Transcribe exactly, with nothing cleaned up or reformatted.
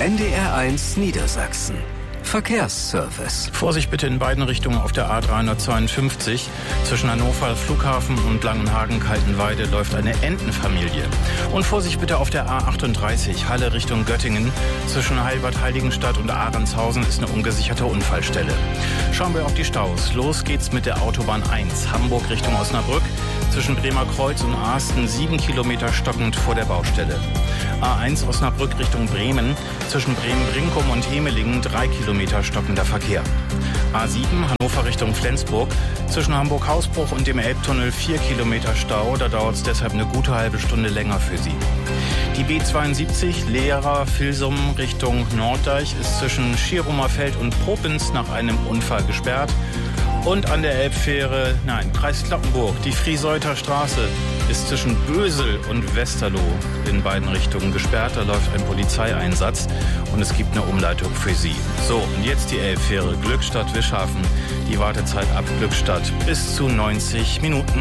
N D R eins Niedersachsen. Verkehrsservice. Vorsicht bitte in beiden Richtungen auf der A dreihundertzweiundfünfzig. Zwischen Hannover Flughafen und Langenhagen-Kaltenweide läuft eine Entenfamilie. Und Vorsicht bitte auf der A achtunddreißig, Halle Richtung Göttingen. Zwischen Heilbad-Heiligenstadt und Ahrenshausen ist eine ungesicherte Unfallstelle. Schauen wir auf die Staus. Los geht's mit der Autobahn eins, Hamburg Richtung Osnabrück. Zwischen Bremer Kreuz und Asten sieben Kilometer stockend vor der Baustelle. A eins Osnabrück Richtung Bremen. Zwischen Bremen-Brinkum und Hemelingen drei Kilometer stockender Verkehr. A sieben Hannover Richtung Flensburg. Zwischen Hamburg-Hausbruch und dem Elbtunnel vier Kilometer Stau. Da dauert es deshalb eine gute halbe Stunde länger für Sie. Die B zweiundsiebzig Lehrer-Filsum Richtung Norddeich ist zwischen Schierumerfeld und Popens nach einem Unfall gesperrt. Und an der Elbfähre, nein, Kreis Cloppenburg, die Frieseuter Straße ist zwischen Bösel und Westerlo in beiden Richtungen gesperrt. Da läuft ein Polizeieinsatz und es gibt eine Umleitung für Sie. So, und jetzt die Elbfähre Glückstadt-Wischhafen. Die Wartezeit ab Glückstadt bis zu neunzig Minuten.